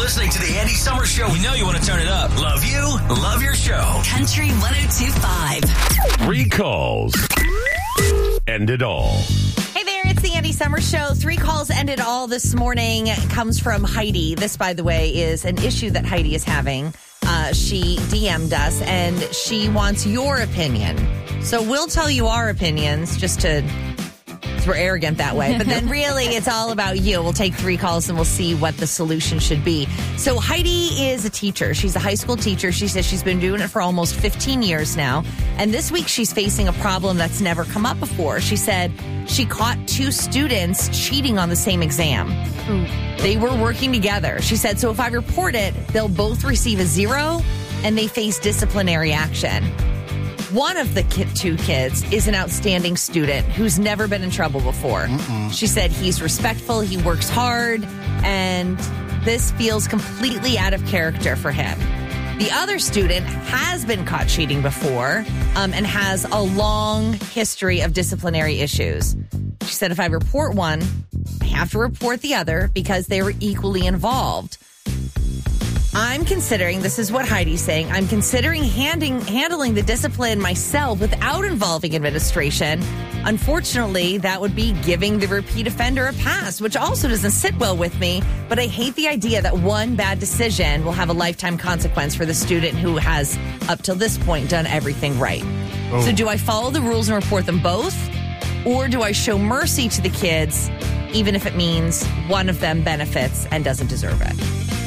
listening to the Andy Summer Show. We know you want to turn it up. Love you. Love your show. Country 102.5. 3 calls. End it all. Hey there, it's the Andy Summer Show. 3 calls end it all this morning. It comes from Heidi. This, by the way, is an issue that Heidi is having. She DM'd us, and she wants your opinion. So we'll tell you our opinions just to... We're arrogant that way. But then really, it's all about you. We'll take 3 calls and we'll see what the solution should be. So Heidi is a teacher. She's a high school teacher. She says she's been doing it for almost 15 years now. And this week, she's facing a problem that's never come up before. She said she caught 2 students cheating on the same exam. Ooh. They were working together. She said, so if I report it, they'll both receive a 0 and they face disciplinary action. One of the 2 kids is an outstanding student who's never been in trouble before. She said he's respectful, he works hard, and this feels completely out of character for him. The other student has been caught cheating before and has a long history of disciplinary issues. She said, if I report one, I have to report the other because they were equally involved. I'm considering, this is what Heidi's saying, I'm considering handling the discipline myself without involving administration. Unfortunately, that would be giving the repeat offender a pass, which also doesn't sit well with me. But I hate the idea that one bad decision will have a lifetime consequence for the student who has, up till this point, done everything right. Oh. So do I follow the rules and report them both? Or do I show mercy to the kids, even if it means one of them benefits and doesn't deserve it?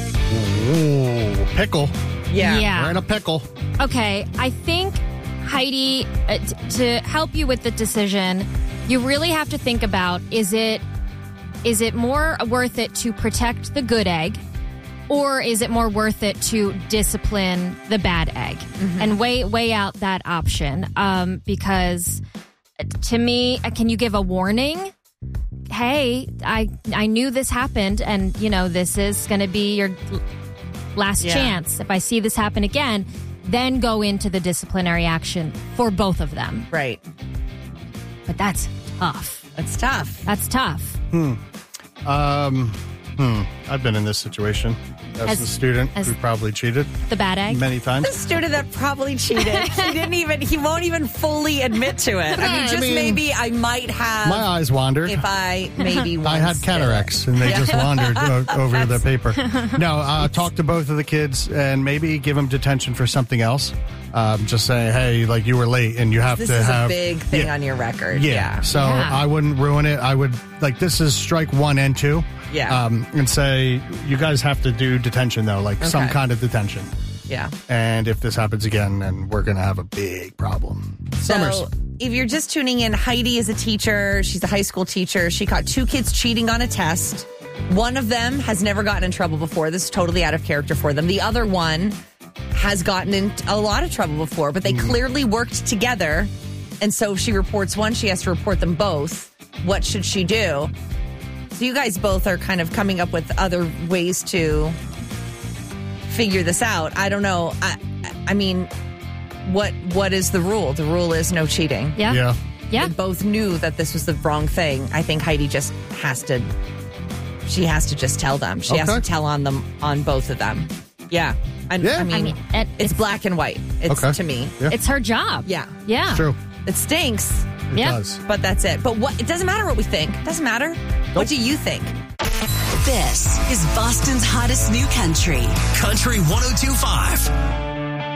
Ooh, pickle. Yeah. We're in a pickle. Okay, I think, Heidi, to help you with the decision, you really have to think about, is it more worth it to protect the good egg, or is it more worth it to discipline the bad egg? Mm-hmm. And weigh out that option. Because to me, can you give a warning? Hey, I knew this happened, and, this is going to be your last chance. If I see this happen again, then go into the disciplinary action for both of them. Right. But that's tough. That's tough. That's tough. I've been in this situation as the student who probably cheated. The bad egg? Many times. The student that probably cheated. He won't even fully admit to it. Maybe I might have. My eyes wandered. If I maybe once I had cataracts and they just wandered over the paper. No, talk to both of the kids and maybe give them detention for something else. Just say, hey, like, you were late and you have this to have. This is a big thing on your record. Yeah. So I wouldn't ruin it. I would, this is strike 1 and 2. Yeah. And say, you guys have to do detention, though, some kind of detention. Yeah. And if this happens again, then we're going to have a big problem. So, if you're just tuning in, Heidi is a teacher. She's a high school teacher. She caught 2 kids cheating on a test. One of them has never gotten in trouble before. This is totally out of character for them. The other one has gotten in a lot of trouble before, but they clearly worked together. And so if she reports one, she has to report them both. What should she do? So you guys both are kind of coming up with other ways to figure this out. I don't know. I mean, what is the rule? The rule is no cheating. Yeah. They both knew that this was the wrong thing. I think Heidi just has to just tell them. She has to tell on both of them. Yeah. I mean, it's black and white. It's to me. Yeah. It's her job. Yeah. Yeah. It's true. It stinks. It does. But that's it. But it doesn't matter what we think. It doesn't matter. Nope. What do you think? This is Boston's hottest new country. Country 102.5.